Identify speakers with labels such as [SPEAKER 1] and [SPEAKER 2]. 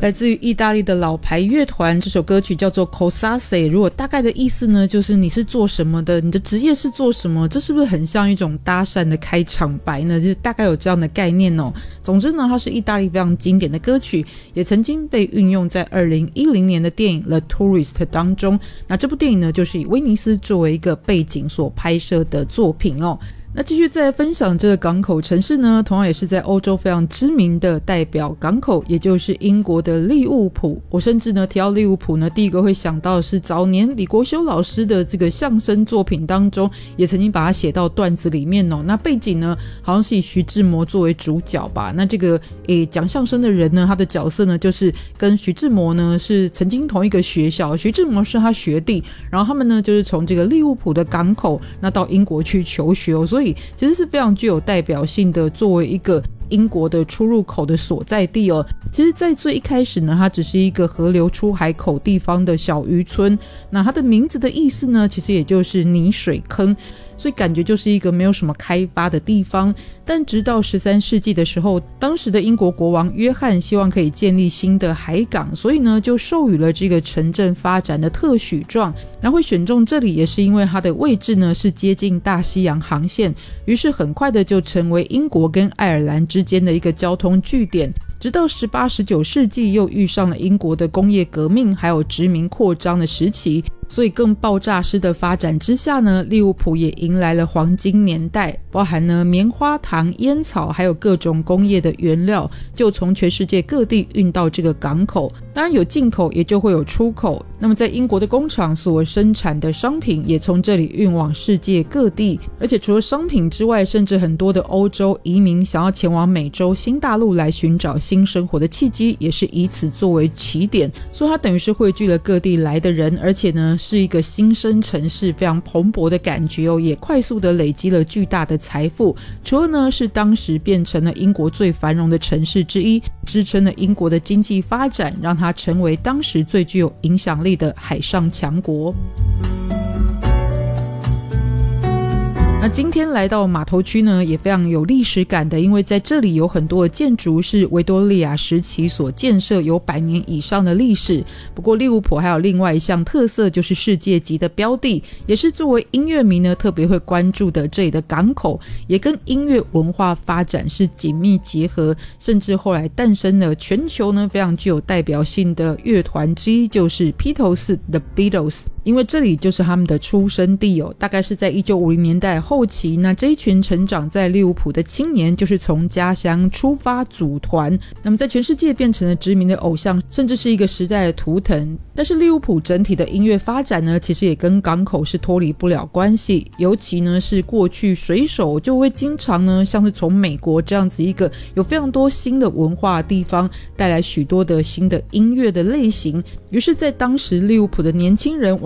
[SPEAKER 1] 来自于意大利的老牌乐团，这首歌曲叫做 Cos'Ase， 如果大概的意思呢，就是你是做什么的，你的职业是做什么，这是不是很像一种搭讪的开场白呢？就是大概有这样的概念哦。总之呢，它是意大利非常经典的歌曲，也曾经被运用在2010年的电影 The Tourist 当中。那这部电影呢，就是以威尼斯作为一个背景所拍摄的作品哦。那继续再分享这个港口城市呢，同样也是在欧洲非常知名的代表港口，也就是英国的利物浦。我甚至呢提到利物浦呢，第一个会想到的是早年李国修老师的这个相声作品当中，也曾经把它写到段子里面哦。那背景呢，好像是以徐志摩作为主角吧。那这个讲相声的人呢，他的角色呢，就是跟徐志摩呢是曾经同一个学校，徐志摩是他学弟，然后他们呢就是从这个利物浦的港口那到英国去求学哦，所以其实是非常具有代表性的，作为一个英国的出入口的所在地哦。其实在最一开始呢，它只是一个河流出海口地方的小渔村，那它的名字的意思呢，其实也就是泥水坑，所以感觉就是一个没有什么开发的地方。但直到13世纪的时候，当时的英国国王约翰希望可以建立新的海港，所以呢就授予了这个城镇发展的特许状。那会选中这里也是因为它的位置呢是接近大西洋航线，于是很快的就成为英国跟爱尔兰之间的一个交通据点。直到18、19世纪又遇上了英国的工业革命还有殖民扩张的时期，所以更爆炸式的发展之下呢，利物浦也迎来了黄金年代，包含呢棉花糖、烟草还有各种工业的原料就从全世界各地运到这个港口。当然有进口也就会有出口，那么在英国的工厂所生产的商品也从这里运往世界各地。而且除了商品之外，甚至很多的欧洲移民想要前往美洲新大陆来寻找新生活的契机，也是以此作为起点，所以它等于是汇聚了各地来的人，而且呢是一个新生城市，非常蓬勃的感觉哦，也快速的累积了巨大的财富。除了呢是当时变成了英国最繁荣的城市之一，支撑了英国的经济发展，让它成为当时最具有影响力的海上强国。那今天来到码头区呢，也非常有历史感的，因为在这里有很多的建筑是维多利亚时期所建设，有100年以上的历史。不过利物浦还有另外一项特色，就是世界级的标的，也是作为音乐迷呢特别会关注的这里的港口，也跟音乐文化发展是紧密结合，甚至后来诞生了全球呢非常具有代表性的乐团之一，就是披头士 The Beatles， 因为这里就是他们的出生地哦。大概是在1950年代后期，那这一群成长在利物浦的青年就是从家乡出发组团，那么在全世界变成了知名的偶像，甚至是一个时代的图腾。但是利物浦整体的音乐发展呢，其实也跟港口是脱离不了关系，尤其呢是过去水手就会经常呢像是从美国这样子一个有非常多新的文化的地方带来许多的新的音乐的类型，于是在当时利物浦的年轻人